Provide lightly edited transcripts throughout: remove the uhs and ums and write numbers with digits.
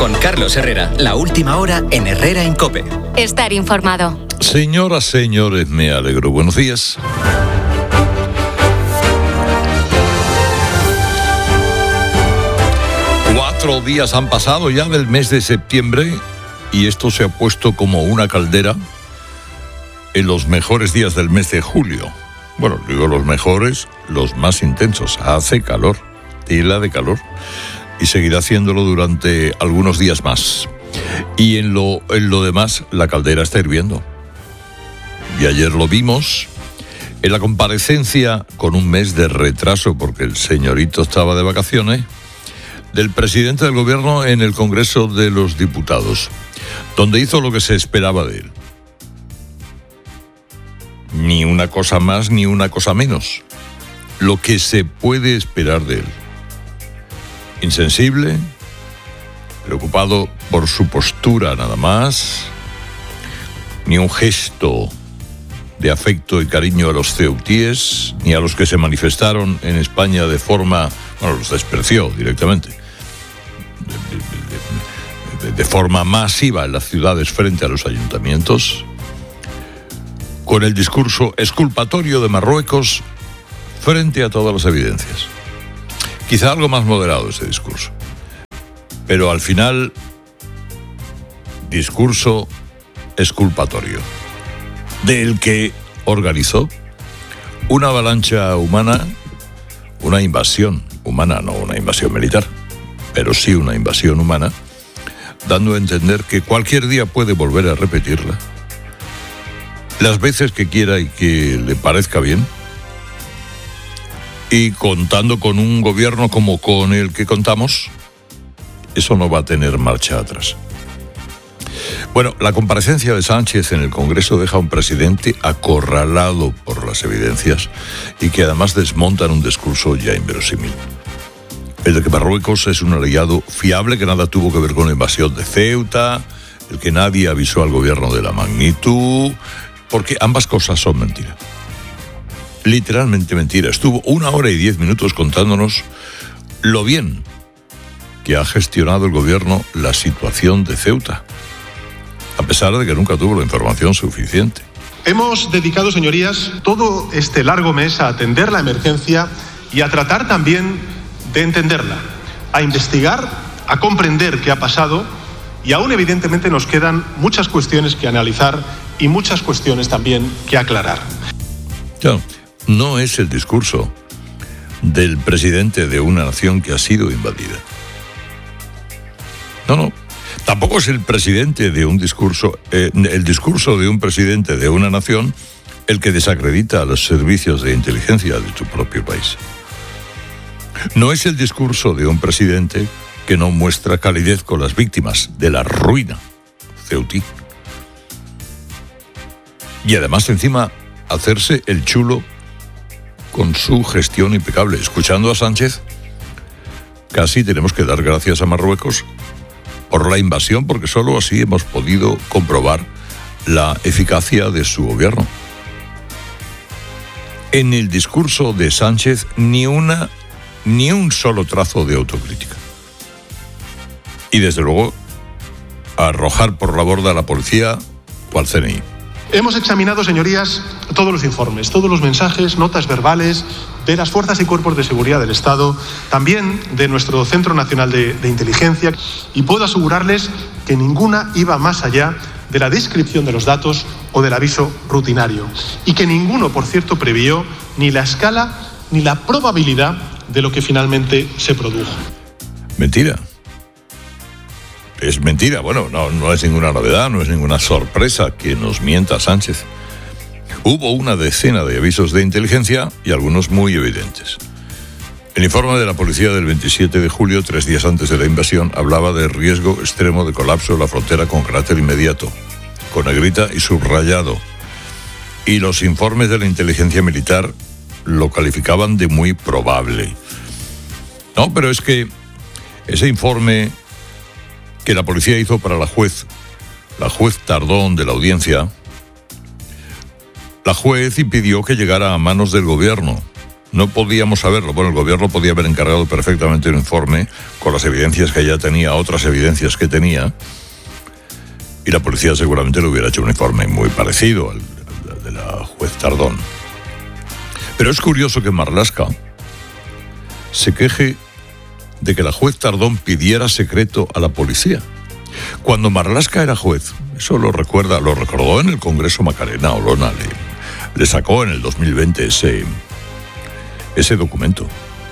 Con Carlos Herrera, la última hora en Herrera en COPE. Estar informado. Señoras, señores, me alegro. Buenos días. Cuatro días han pasado ya del mes de septiembre y esto se ha puesto como una caldera en los mejores días del mes de julio. Bueno, digo los mejores, los más intensos. Hace calor, tela de calor. Y seguirá haciéndolo durante algunos días más. Y en lo demás, la caldera está hirviendo. Y ayer lo vimos en la comparecencia, con un mes de retraso porque el señorito estaba de vacaciones, del presidente del gobierno en el Congreso de los Diputados, donde hizo lo que se esperaba de él. Ni una cosa más ni una cosa menos. Lo que se puede esperar de él. Insensible, preocupado por su postura nada más, ni un gesto de afecto y cariño a los ceutíes, ni a los que se manifestaron en España de forma, bueno, los despreció directamente, de forma masiva en las ciudades frente a los ayuntamientos, con el discurso exculpatorio de Marruecos frente a todas las evidencias. Quizá algo más moderado ese discurso. Pero al final, discurso exculpatorio, del que organizó una avalancha humana, una invasión humana, no una invasión militar, pero sí una invasión humana, dando a entender que cualquier día puede volver a repetirla, las veces que quiera y que le parezca bien, y contando con un gobierno como con el que contamos, eso no va a tener marcha atrás. Bueno, la comparecencia de Sánchez en el Congreso deja a un presidente acorralado por las evidencias y que además desmontan un discurso ya inverosímil. El de que Marruecos es un aliado fiable, que nada tuvo que ver con la invasión de Ceuta, el que nadie avisó al gobierno de la magnitud, porque ambas cosas son mentira. Literalmente mentira. Estuvo 1 hora y 10 minutos contándonos lo bien que ha gestionado el gobierno la situación de Ceuta, a pesar de que nunca tuvo la información suficiente. Hemos dedicado, señorías, todo este largo mes a atender la emergencia y a tratar también de entenderla, a investigar, a comprender qué ha pasado, y aún evidentemente nos quedan muchas cuestiones que analizar y muchas cuestiones también que aclarar. Claro. No es el discurso del presidente de una nación que ha sido invadida. No. Tampoco es el presidente de un discurso, el discurso de un presidente de una nación el que desacredita a los servicios de inteligencia de tu propio país. No es el discurso de un presidente que no muestra calidez con las víctimas de la ruina ceutí. Y además, encima, hacerse el chulo con su gestión impecable. Escuchando a Sánchez, casi tenemos que dar gracias a Marruecos por la invasión, porque solo así hemos podido comprobar la eficacia de su gobierno. En el discurso de Sánchez, ni un solo trazo de autocrítica. Y desde luego, arrojar por la borda a la policía o al CNI. Hemos examinado, señorías, todos los informes, todos los mensajes, notas verbales de las fuerzas y cuerpos de seguridad del Estado, también de nuestro Centro Nacional de Inteligencia, y puedo asegurarles que ninguna iba más allá de la descripción de los datos o del aviso rutinario, y que ninguno, por cierto, previó ni la escala ni la probabilidad de lo que finalmente se produjo. Mentira. Es mentira. Bueno, no es ninguna novedad, no es ninguna sorpresa que nos mienta Sánchez. Hubo una decena de avisos de inteligencia y algunos muy evidentes. El informe de la policía del 27 de julio, 3 días antes de la invasión, hablaba de riesgo extremo de colapso de la frontera con carácter inmediato, con negrita y subrayado. Y los informes de la inteligencia militar lo calificaban de muy probable. No, pero es que ese informe que la policía hizo para la juez Tardón de la audiencia, la juez impidió que llegara a manos del gobierno No podíamos saberlo. Bueno, el gobierno podía haber encargado perfectamente un informe con las evidencias que ya tenía, otras evidencias que tenía, y la policía seguramente le hubiera hecho un informe muy parecido al de la juez Tardón. Pero es curioso que Marlaska se queje de que la juez Tardón pidiera secreto a la policía. Cuando Marlaska era juez, eso lo recordó en el Congreso Macarena Olona, le sacó en el 2020 ese documento.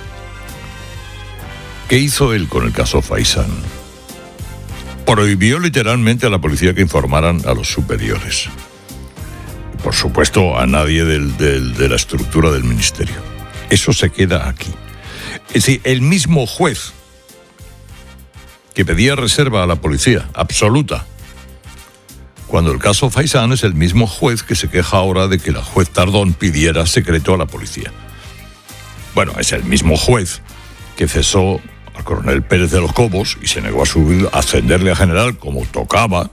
¿Qué hizo él con el caso Faisán? Prohibió literalmente a la policía que informaran a los superiores. Por supuesto, a nadie de la estructura del ministerio. Eso se queda aquí. Es decir, el mismo juez que pedía reserva a la policía, absoluta, cuando el caso Faisán es el mismo juez que se queja ahora de que la juez Tardón pidiera secreto a la policía. Bueno, es el mismo juez que cesó al coronel Pérez de los Cobos y se negó a ascenderle a general como tocaba,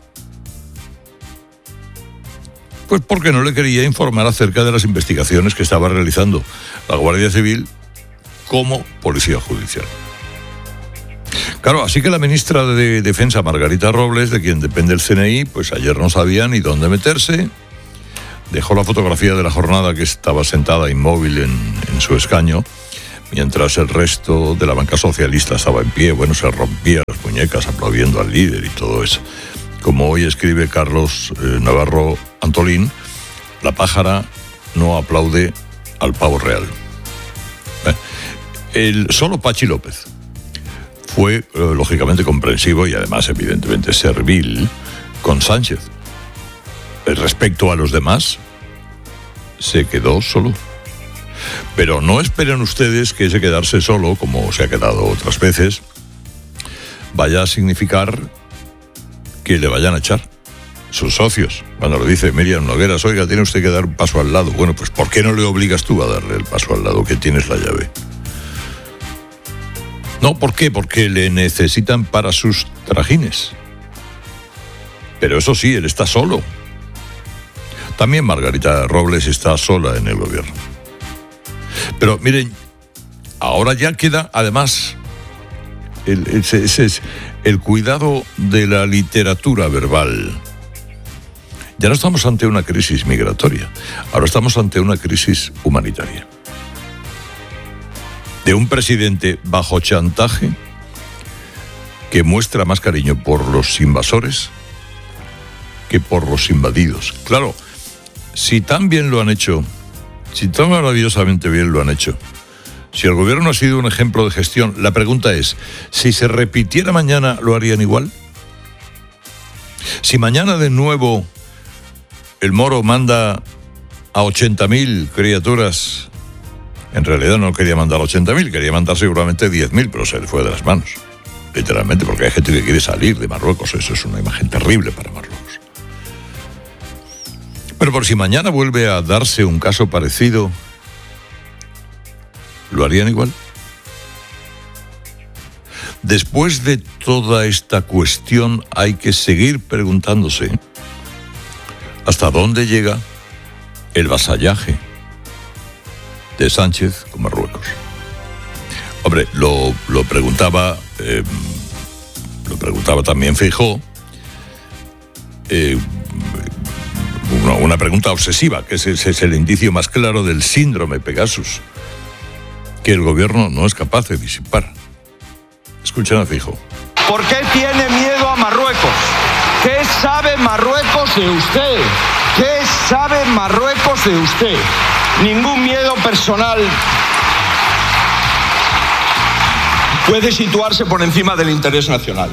pues porque no le quería informar acerca de las investigaciones que estaba realizando la Guardia Civil como policía judicial. Claro, así que la ministra de Defensa, Margarita Robles, de quien depende el CNI, pues ayer no sabía ni dónde meterse. Dejó la fotografía de la jornada que estaba sentada inmóvil en su escaño, mientras el resto de la banca socialista estaba en pie. Bueno, se rompía las muñecas aplaudiendo al líder y todo eso. Como hoy escribe Carlos Navarro Antolín, la pájara no aplaude al pavo real. Solo Pachi López fue lógicamente comprensivo y además evidentemente servil con Sánchez. Respecto a los demás, se quedó solo. Pero no esperen ustedes que ese quedarse solo, como se ha quedado otras veces, vaya a significar que le vayan a echar sus socios. Cuando le dice Miriam Nogueras, oiga, tiene usted que dar un paso al lado. Bueno, pues ¿por qué no le obligas tú a darle el paso al lado, que tienes la llave? No, ¿por qué? Porque le necesitan para sus trajines. Pero eso sí, él está solo. También Margarita Robles está sola en el gobierno. Pero miren, ahora ya queda además el cuidado de la literatura verbal. Ya no estamos ante una crisis migratoria, ahora estamos ante una crisis humanitaria. De un presidente bajo chantaje que muestra más cariño por los invasores que por los invadidos. Claro, si tan bien lo han hecho, si tan maravillosamente bien lo han hecho, si el gobierno ha sido un ejemplo de gestión, la pregunta es, si se repitiera mañana, ¿lo harían igual? Si mañana de nuevo el Moro manda a 80.000 criaturas, en realidad no quería mandar a 80.000, quería mandar seguramente 10.000, pero se le fue de las manos, literalmente, porque hay gente que quiere salir de Marruecos. Eso es una imagen terrible para Marruecos. Pero por si mañana vuelve a darse un caso parecido, ¿lo harían igual? Después de toda esta cuestión hay que seguir preguntándose hasta dónde llega el vasallaje de Sánchez con Marruecos. Hombre, lo preguntaba también Feijóo, una pregunta obsesiva, que es el indicio más claro del síndrome Pegasus, que el gobierno no es capaz de disipar. Escuchen a Feijóo. ¿Por qué tiene miedo a Marruecos? ¿Qué sabe Marruecos de usted? ¿Qué sabe Marruecos de usted? Ningún miedo personal puede situarse por encima del interés nacional.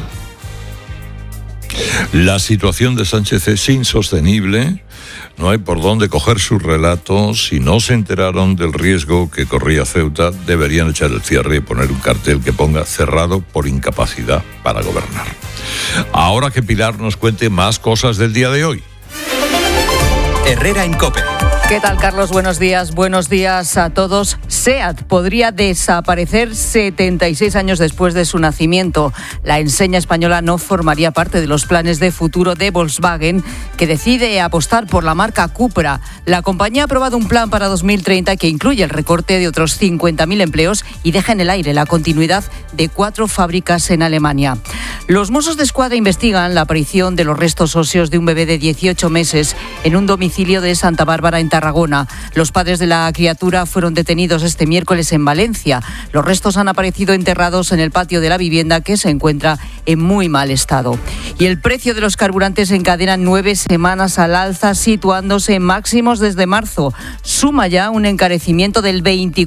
La situación de Sánchez es insostenible. No hay por dónde coger su relato. Si no se enteraron del riesgo que corría Ceuta, deberían echar el cierre y poner un cartel que ponga cerrado por incapacidad para gobernar. Ahora que Pilar nos cuente más cosas del día de hoy. Herrera en COPE. ¿Qué tal, Carlos? Buenos días. Buenos días a todos. SEAT podría desaparecer 76 años después de su nacimiento. La enseña española no formaría parte de los planes de futuro de Volkswagen, que decide apostar por la marca Cupra. La compañía ha aprobado un plan para 2030 que incluye el recorte de otros 50.000 empleos y deja en el aire la continuidad de 4 fábricas en Alemania. Los Mossos de Escuadra investigan la aparición de los restos óseos de un bebé de 18 meses en un domicilio de Santa Bárbara, en Tarragona. Los padres de la criatura fueron detenidos este miércoles en Valencia. Los restos han aparecido enterrados en el patio de la vivienda, que se encuentra en muy mal estado. Y el precio de los carburantes encadena 9 semanas al alza, situándose en máximos desde marzo. Suma ya un encarecimiento del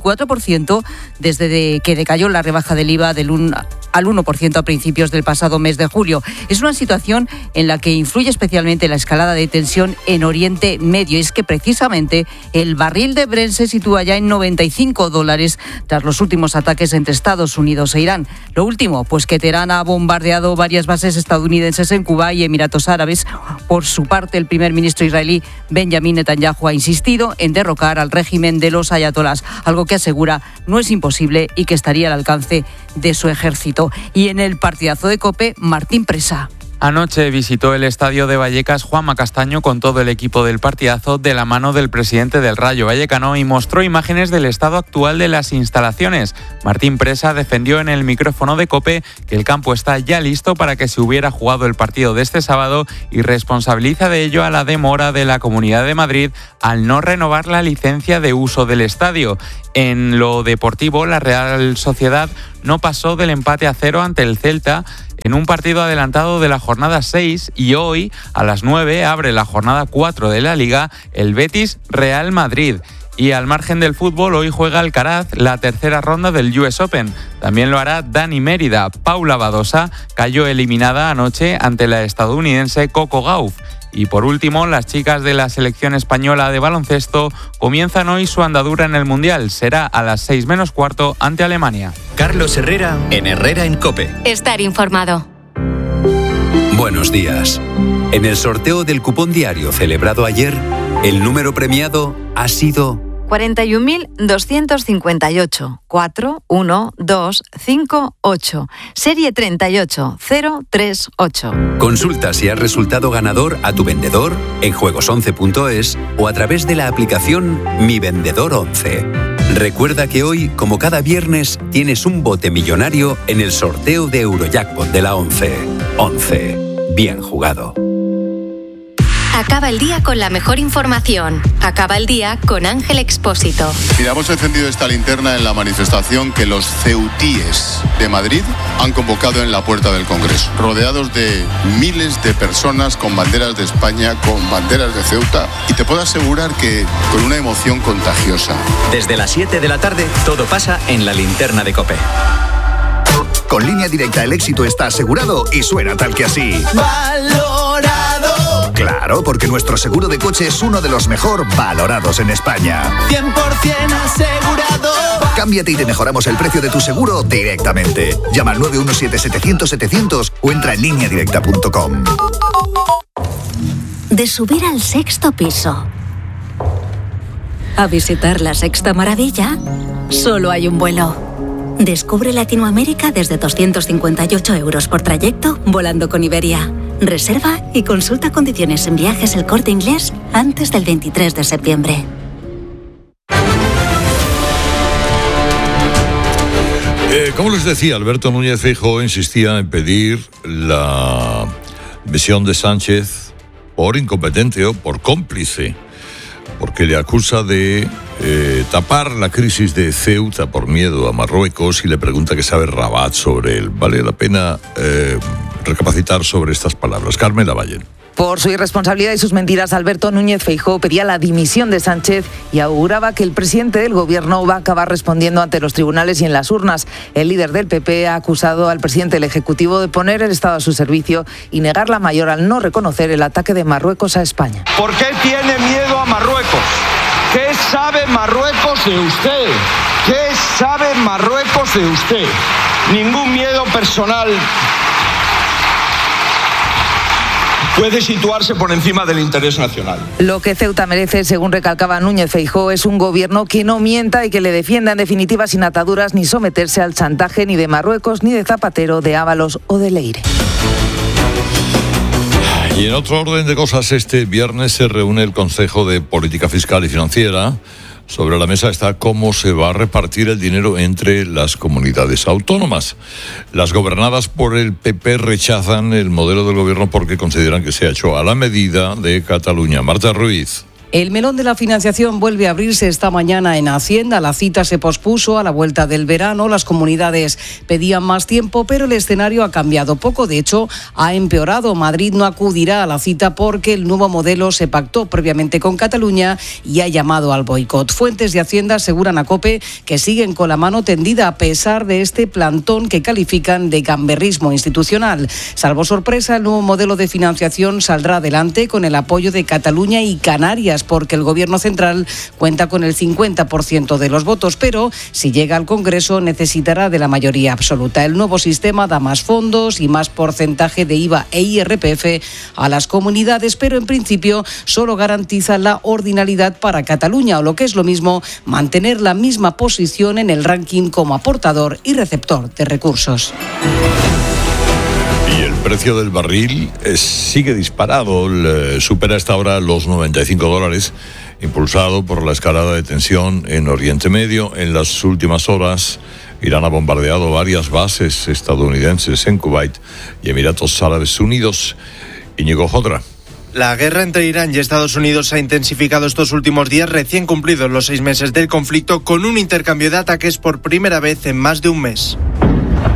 24% desde que decayó la rebaja del IVA del 1% a principios del pasado mes de julio. Es una situación en la que influye especialmente la escalada de tensión en Oriente Medio. Es que precisamente el barril de Brent se sitúa ya en $95 tras los últimos ataques entre Estados Unidos e Irán. Lo último, pues que Teherán ha bombardeado varias bases estadounidenses en Cuba y Emiratos Árabes. Por su parte, el primer ministro israelí Benjamin Netanyahu ha insistido en derrocar al régimen de los ayatolás, algo que asegura no es imposible y que estaría al alcance de su ejército. Y en el partidazo de COPE, Martín Presa. Anoche visitó el estadio de Vallecas Juanma Castaño con todo el equipo del partidazo de la mano del presidente del Rayo Vallecano y mostró imágenes del estado actual de las instalaciones. Martín Presa defendió en el micrófono de COPE que el campo está ya listo para que se hubiera jugado el partido de este sábado y responsabiliza de ello a la demora de la Comunidad de Madrid al no renovar la licencia de uso del estadio. En lo deportivo, la Real Sociedad no pasó del empate a 0 ante el Celta en un partido adelantado de la jornada 6 y hoy a las 9 abre la jornada 4 de la Liga el Betis Real Madrid. Y al margen del fútbol, hoy juega Alcaraz la tercera ronda del US Open. También lo hará Dani Mérida. Paula Badosa cayó eliminada anoche ante la estadounidense Coco Gauff. Y por último, las chicas de la selección española de baloncesto comienzan hoy su andadura en el Mundial. Será a las 6 menos cuarto ante Alemania. Carlos Herrera en Herrera en COPE. Estar informado. Buenos días. En el sorteo del cupón diario celebrado ayer, el número premiado ha sido 41.258 41258, serie 38038. Consulta si has resultado ganador a tu vendedor en juegos11.es o a través de la aplicación Mi Vendedor 11. Recuerda que hoy, como cada viernes, tienes un bote millonario en el sorteo de Eurojackpot de la 11. 11. Bien jugado. Acaba el día con la mejor información. Acaba el día con Ángel Expósito. Mira, hemos encendido esta linterna en la manifestación que los ceutíes de Madrid han convocado en la puerta del Congreso, rodeados de miles de personas con banderas de España, con banderas de Ceuta, y te puedo asegurar que con una emoción contagiosa. Desde las 7 de la tarde, todo pasa en la linterna de COPE. Con Línea Directa el éxito está asegurado y suena tal que así. ¡Valorado! Claro, porque nuestro seguro de coche es uno de los mejor valorados en España. 100% asegurado. Cámbiate y te mejoramos el precio de tu seguro directamente. Llama al 917-700-700 o entra en lineadirecta.com. De subir al 6º piso a visitar la Sexta Maravilla, solo hay un vuelo. Descubre Latinoamérica desde 258 € por trayecto volando con Iberia. Reserva y consulta condiciones en Viajes El Corte Inglés antes del 23 de septiembre. Como les decía, Alberto Núñez Feijóo insistía en pedir la dimisión de Sánchez por incompetente o por cómplice, porque le acusa de tapar la crisis de Ceuta por miedo a Marruecos y le pregunta qué sabe Rabat sobre él. Vale la pena recapacitar sobre estas palabras. Carmen Lavalle. Por su irresponsabilidad y sus mentiras, Alberto Núñez Feijóo pedía la dimisión de Sánchez y auguraba que el presidente del gobierno va a acabar respondiendo ante los tribunales y en las urnas. El líder del PP ha acusado al presidente del Ejecutivo de poner el Estado a su servicio y negar la mayor al no reconocer el ataque de Marruecos a España. ¿Por qué tiene miedo a Marruecos? ¿Qué sabe Marruecos de usted? ¿Qué sabe Marruecos de usted? Ningún miedo personal. puede situarse por encima del interés nacional. Lo que Ceuta merece, según recalcaba Núñez Feijóo, es un gobierno que no mienta y que le defienda en definitiva sin ataduras ni someterse al chantaje ni de Marruecos, ni de Zapatero, de Ábalos o de Leire. Y en otro orden de cosas, este viernes se reúne el Consejo de Política Fiscal y Financiera. Sobre la mesa está cómo se va a repartir el dinero entre las comunidades autónomas. Las gobernadas por el PP rechazan el modelo del gobierno porque consideran que se ha hecho a la medida de Cataluña. Marta Ruiz. El melón de la financiación vuelve a abrirse esta mañana en Hacienda. La cita se pospuso a la vuelta del verano. Las comunidades pedían más tiempo, pero el escenario ha cambiado poco. De hecho, ha empeorado. Madrid no acudirá a la cita porque el nuevo modelo se pactó previamente con Cataluña y ha llamado al boicot. Fuentes de Hacienda aseguran a COPE que siguen con la mano tendida a pesar de este plantón que califican de gamberrismo institucional. Salvo sorpresa, el nuevo modelo de financiación saldrá adelante con el apoyo de Cataluña y Canarias, porque el Gobierno central cuenta con el 50% de los votos, pero si llega al Congreso necesitará de la mayoría absoluta. El nuevo sistema da más fondos y más porcentaje de IVA e IRPF a las comunidades, pero en principio solo garantiza la ordinalidad para Cataluña, o lo que es lo mismo, mantener la misma posición en el ranking como aportador y receptor de recursos. Y el precio del barril sigue disparado, supera hasta ahora los $95, impulsado por la escalada de tensión en Oriente Medio. En las últimas horas, Irán ha bombardeado varias bases estadounidenses en Kuwait y Emiratos Árabes Unidos. Íñigo Jodra. La guerra entre Irán y Estados Unidos ha intensificado estos últimos días, recién cumplidos los 6 meses del conflicto, con un intercambio de ataques por primera vez en más de un mes.